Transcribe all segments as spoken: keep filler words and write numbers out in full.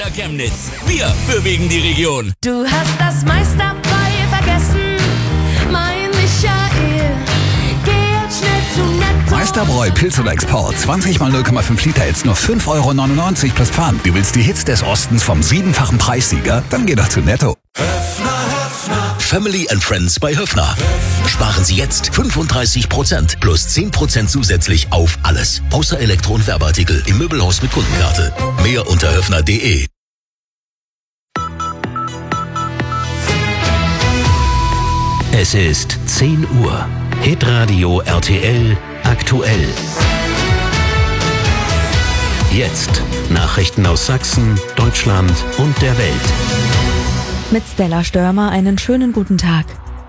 Chemnitz. Wir bewegen die Region. Du hast das meiste dabei vergessen, mein Michael. Geh jetzt schnell zu Netto. Meisterbräu Pilz oder Export. zwanzig mal null Komma fünf Liter jetzt nur fünf Euro neunundneunzig plus Pfand. Du willst die Hits des Ostens vom siebenfachen Preissieger? Dann geh doch zu Netto. Family and Friends bei Höffner. Sparen Sie jetzt fünfunddreißig Prozent plus zehn Prozent zusätzlich auf alles. Außer Elektro- und Werbeartikel im Möbelhaus mit Kundenkarte. Mehr unter höffner punkt de. Es ist zehn Uhr. Hitradio R T L aktuell. Jetzt Nachrichten aus Sachsen, Deutschland und der Welt. Mit Stella Störmer einen schönen guten Tag.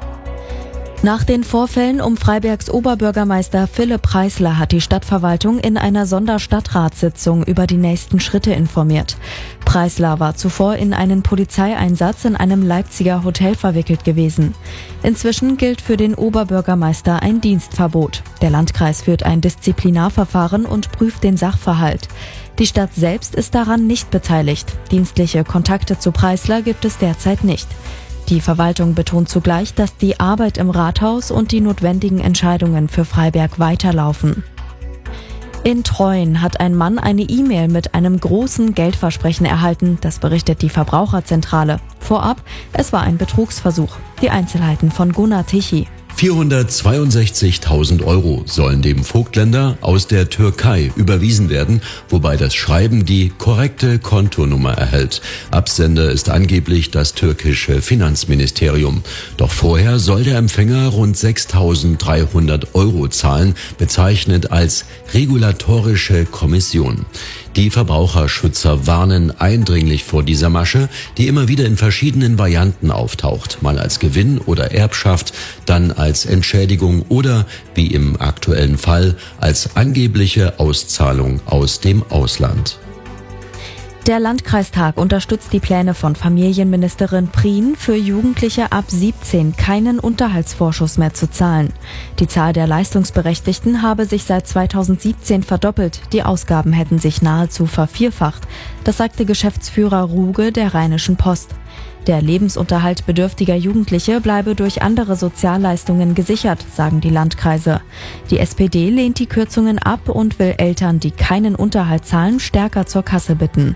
Nach den Vorfällen um Freibergs Oberbürgermeister Philipp Preisler hat die Stadtverwaltung in einer Sonderstadtratssitzung über die nächsten Schritte informiert. Preisler war zuvor in einen Polizeieinsatz in einem Leipziger Hotel verwickelt gewesen. Inzwischen gilt für den Oberbürgermeister ein Dienstverbot. Der Landkreis führt ein Disziplinarverfahren und prüft den Sachverhalt. Die Stadt selbst ist daran nicht beteiligt. Dienstliche Kontakte zu Preisler gibt es derzeit nicht. Die Verwaltung betont zugleich, dass die Arbeit im Rathaus und die notwendigen Entscheidungen für Freiberg weiterlaufen. In Treuen hat ein Mann eine E-Mail mit einem großen Geldversprechen erhalten, das berichtet die Verbraucherzentrale. Vorab, es war ein Betrugsversuch. Die Einzelheiten von Gunnar Tichy. vierhundertzweiundsechzigtausend Euro sollen dem Vogtländer aus der Türkei überwiesen werden, wobei das Schreiben die korrekte Kontonummer erhält. Absender ist angeblich das türkische Finanzministerium. Doch vorher soll der Empfänger rund sechstausenddreihundert Euro zahlen, bezeichnet als regulatorische Kommission. Die Verbraucherschützer warnen eindringlich vor dieser Masche, die immer wieder in verschiedenen Varianten auftaucht, mal als Gewinn oder Erbschaft, dann als Entschädigung oder, wie im aktuellen Fall, als angebliche Auszahlung aus dem Ausland. Der Landkreistag unterstützt die Pläne von Familienministerin Prien, für Jugendliche ab siebzehn keinen Unterhaltsvorschuss mehr zu zahlen. Die Zahl der Leistungsberechtigten habe sich seit zweitausendsiebzehn verdoppelt, die Ausgaben hätten sich nahezu vervierfacht. Das sagte Geschäftsführer Ruge der Rheinischen Post. Der Lebensunterhalt bedürftiger Jugendliche bleibe durch andere Sozialleistungen gesichert, sagen die Landkreise. Die S P D lehnt die Kürzungen ab und will Eltern, die keinen Unterhalt zahlen, stärker zur Kasse bitten.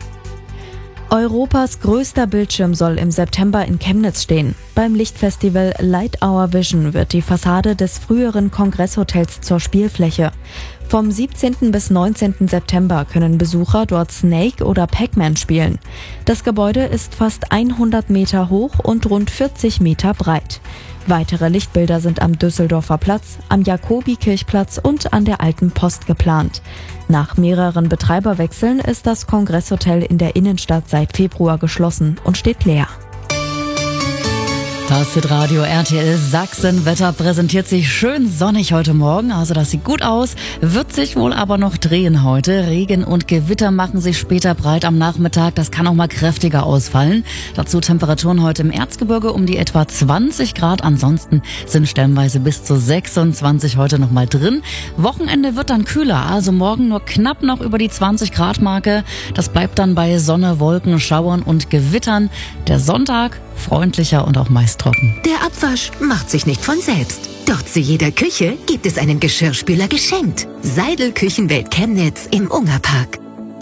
Europas größter Bildschirm soll im September in Chemnitz stehen. Beim Lichtfestival Light Our Vision wird die Fassade des früheren Kongresshotels zur Spielfläche. Vom siebzehnten bis neunzehnten September können Besucher dort Snake oder Pac-Man spielen. Das Gebäude ist fast hundert Meter hoch und rund vierzig Meter breit. Weitere Lichtbilder sind am Düsseldorfer Platz, am Jakobikirchplatz und an der Alten Post geplant. Nach mehreren Betreiberwechseln ist das Kongresshotel in der Innenstadt seit Februar geschlossen und steht leer. Das Hitradio R T L Sachsen-Wetter präsentiert sich schön sonnig heute Morgen, also das sieht gut aus, wird sich wohl aber noch drehen heute. Regen und Gewitter machen sich später breit am Nachmittag, das kann auch mal kräftiger ausfallen. Dazu Temperaturen heute im Erzgebirge um die etwa zwanzig Grad, ansonsten sind stellenweise bis zu sechsundzwanzig heute noch mal drin. Wochenende wird dann kühler, also morgen nur knapp noch über die zwanzig Grad Marke. Das bleibt dann bei Sonne, Wolken, Schauern und Gewittern. Der Sonntag freundlicher und auch meist trocken. Der Abwasch macht sich nicht von selbst. Doch zu jeder Küche gibt es einen Geschirrspüler geschenkt. Seidel Küchenwelt Chemnitz im Ungerpark.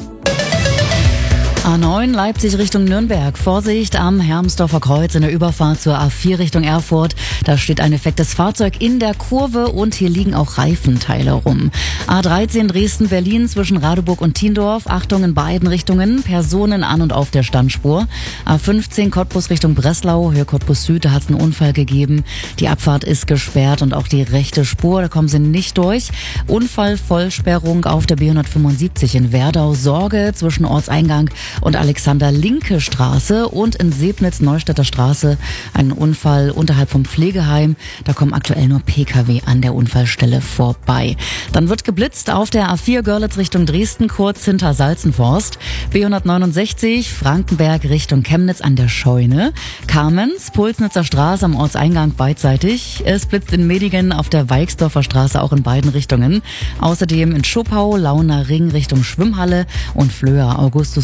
A neun Leipzig Richtung Nürnberg. Vorsicht am Hermsdorfer Kreuz in der Überfahrt zur A vier Richtung Erfurt. Da steht ein defektes Fahrzeug in der Kurve und hier liegen auch Reifenteile rum. A dreizehn Dresden-Berlin zwischen Radeburg und Tiendorf. Achtung in beiden Richtungen. Personen an und auf der Standspur. A fünfzehn Cottbus Richtung Breslau. Höhe Cottbus Süd, da hat es einen Unfall gegeben. Die Abfahrt ist gesperrt und auch die rechte Spur, da kommen sie nicht durch. Unfallvollsperrung auf der B hundertfünfundsiebzig in Werdau. Sorge zwischen Ortseingang und Alexander-Linke-Straße und in Sebnitz-Neustädter Straße ein Unfall unterhalb vom Pflegeheim. Da kommen aktuell nur P K W an der Unfallstelle vorbei. Dann wird geblitzt auf der A vier Görlitz Richtung Dresden, kurz hinter Salzenforst. B hundertneunundsechzig Frankenberg Richtung Chemnitz an der Scheune. Kamenz, Pulsnitzer Straße am Ortseingang beidseitig. Es blitzt in Medigen auf der Weixdorfer Straße auch in beiden Richtungen. Außerdem in Schuppau, Launer Ring Richtung Schwimmhalle und Flöa Augustus